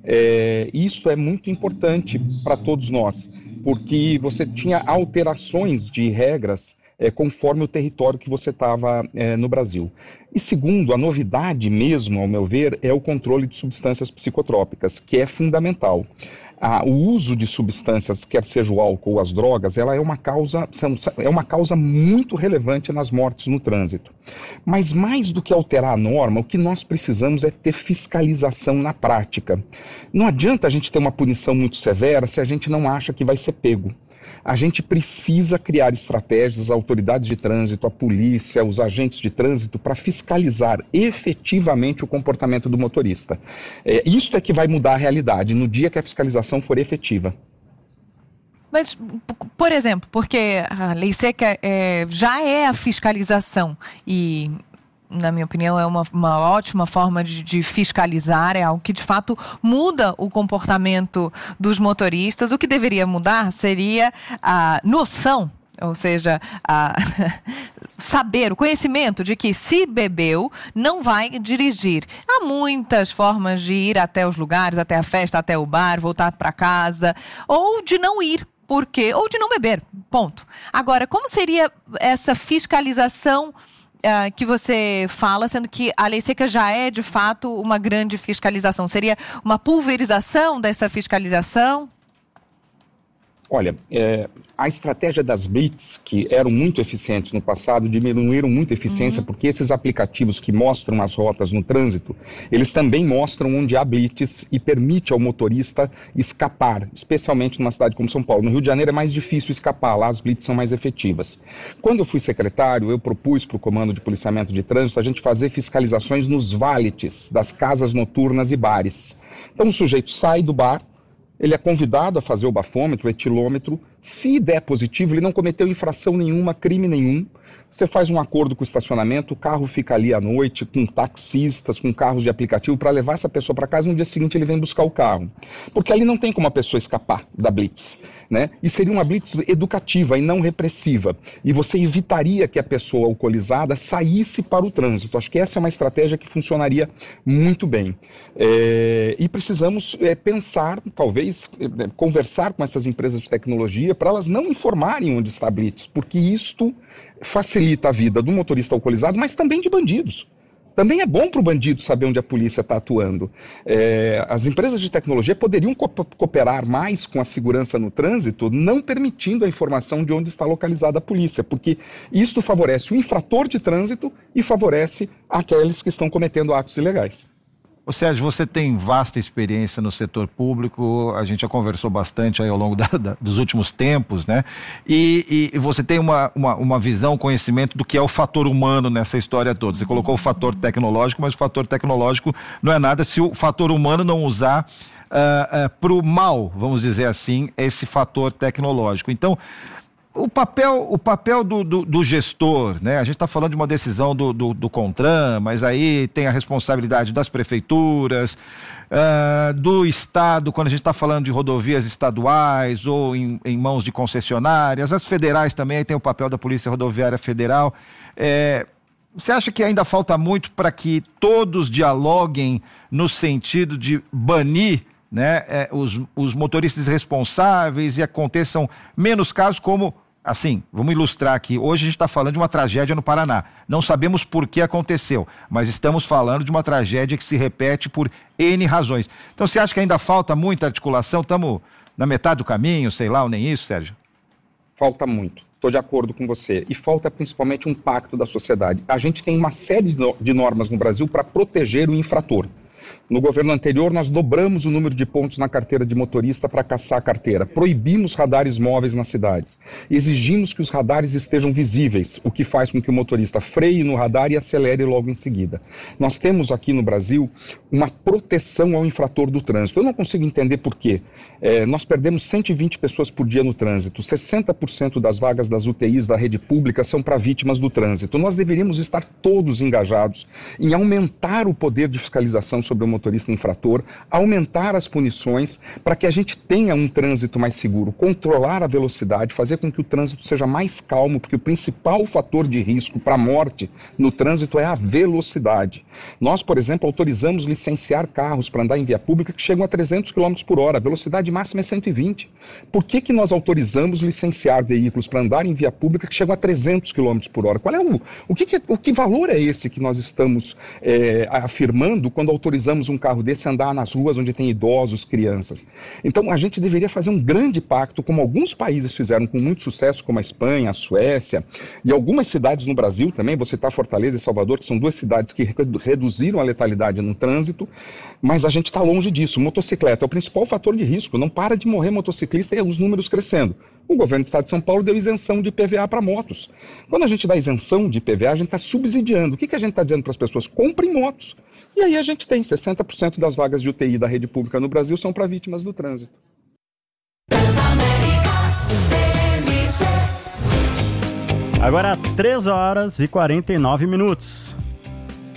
É, isso é muito importante para todos nós, porque você tinha alterações de regras é, conforme o território que você estava é, no Brasil. E segundo, a novidade mesmo, ao meu ver, é o controle de substâncias psicotrópicas, que é fundamental. Ah, o uso de substâncias, quer seja o álcool ou as drogas, ela é uma causa, é uma causa muito relevante nas mortes no trânsito. Mas mais do que alterar a norma, o que nós precisamos é ter fiscalização na prática. Não adianta a gente ter uma punição muito severa se a gente não acha que vai ser pego. A gente precisa criar estratégias, as autoridades de trânsito, a polícia, os agentes de trânsito, para fiscalizar efetivamente o comportamento do motorista. É, isso é que vai mudar a realidade no dia que a fiscalização for efetiva. Mas, por exemplo, porque a Lei Seca é, já é a fiscalização e, na minha opinião, é uma, uma ótima forma de, de fiscalizar, é algo que de fato muda o comportamento dos motoristas. O que deveria mudar seria a noção, ou seja, a saber, o conhecimento de que se bebeu, não vai dirigir. Há muitas formas de ir até os lugares, até a festa, até o bar, voltar para casa, ou de não ir. Por quê? Ou de não beber, ponto. Agora, como seria essa fiscalização Uh, que você fala, sendo que a Lei Seca já é, de fato, uma grande fiscalização? Seria uma pulverização dessa fiscalização? Olha, é, a estratégia das blitz, que eram muito eficientes no passado, diminuíram muito a eficiência, uhum. porque esses aplicativos que mostram as rotas no trânsito, eles também mostram onde há blitz e permite ao motorista escapar, especialmente numa cidade como São Paulo. No Rio de Janeiro é mais difícil escapar, lá as blitz são mais efetivas. Quando eu fui secretário, eu propus para o Comando de Policiamento de Trânsito a gente fazer fiscalizações nos valetes das casas noturnas e bares. Então o sujeito sai do bar, ele é convidado a fazer o bafômetro, o etilômetro. Se der positivo, ele não cometeu infração nenhuma, crime nenhum. Você faz um acordo com o estacionamento, o carro fica ali à noite com taxistas, com carros de aplicativo para levar essa pessoa para casa. No dia seguinte ele vem buscar o carro. Porque ali não tem como a pessoa escapar da blitz, né? E seria uma blitz educativa e não repressiva. E você evitaria que a pessoa alcoolizada saísse para o trânsito. Acho que essa é uma estratégia que funcionaria muito bem. É, e precisamos é, pensar, talvez, é, conversar com essas empresas de tecnologia para elas não informarem onde está a blitz, porque isto facilita a vida do motorista alcoolizado, mas também de bandidos. Também é bom para o bandido saber onde a polícia está atuando. É, as empresas de tecnologia poderiam co- cooperar mais com a segurança no trânsito, não permitindo a informação de onde está localizada a polícia, porque isto favorece o infrator de trânsito e favorece aqueles que estão cometendo atos ilegais. Ô Sérgio, você tem vasta experiência no setor público, a gente já conversou bastante aí ao longo da, da, dos últimos tempos, né? E, e você tem uma, uma, uma visão, conhecimento do que é o fator humano nessa história toda. Você colocou o fator tecnológico, mas o fator tecnológico não é nada se o fator humano não usar uh, uh, para o mal, vamos dizer assim, esse fator tecnológico. Então, O papel, o papel do, do, do gestor, né? A gente está falando de uma decisão do, do, do CONTRAN, mas aí tem a responsabilidade das prefeituras, uh, do Estado, quando a gente está falando de rodovias estaduais ou em, em mãos de concessionárias, as federais também, aí tem o papel da Polícia Rodoviária Federal. É, você acha que ainda falta muito para que todos dialoguem no sentido de banir, né, é, os, os motoristas responsáveis e aconteçam menos casos como, assim, vamos ilustrar aqui, hoje a gente está falando de uma tragédia no Paraná, não sabemos por que aconteceu, mas estamos falando de uma tragédia que se repete por N razões. Então você acha que ainda falta muita articulação? Estamos na metade do caminho, sei lá, ou nem isso, Sérgio? Falta muito. Estou de acordo com você. E falta principalmente um pacto da sociedade. A gente tem uma série de normas no Brasil para proteger o infrator. No governo anterior, nós dobramos o número de pontos na carteira de motorista para caçar a carteira. Proibimos radares móveis nas cidades. Exigimos que os radares estejam visíveis, o que faz com que o motorista freie no radar e acelere logo em seguida. Nós temos aqui no Brasil uma proteção ao infrator do trânsito. Eu não consigo entender por quê. É, nós perdemos cento e vinte pessoas por dia no trânsito. sessenta por cento das vagas das U T Is da rede pública são para vítimas do trânsito. Nós deveríamos estar todos engajados em aumentar o poder de fiscalização sobre o motorista infrator, aumentar as punições para que a gente tenha um trânsito mais seguro, controlar a velocidade, fazer com que o trânsito seja mais calmo, porque o principal fator de risco para a morte no trânsito é a velocidade. Nós, por exemplo, autorizamos licenciar carros para andar em via pública que chegam a trezentos quilômetros por hora, a velocidade máxima é cento e vinte. Por que que nós autorizamos licenciar veículos para andar em via pública que chegam a trezentos quilômetros por hora? Qual é o, o, que, que, o que valor é esse que nós estamos é, afirmando quando autorizamos um carro desse andar nas ruas onde tem idosos, crianças? Então a gente deveria fazer um grande pacto, como alguns países fizeram com muito sucesso, como a Espanha, a Suécia e algumas cidades no Brasil também, vou citar Fortaleza e Salvador, que são duas cidades que reduziram a letalidade no trânsito, mas a gente está longe disso. Motocicleta é o principal fator de risco, não para de morrer motociclista e os números crescendo. O governo do estado de São Paulo deu isenção de I P V A para motos. Quando a gente dá isenção de I P V A, a gente está subsidiando. O que, que a gente está dizendo para as pessoas? Comprem motos. E aí a gente tem sessenta por cento das vagas de U T I da rede pública no Brasil são para vítimas do trânsito. Agora três horas e quarenta e nove minutos.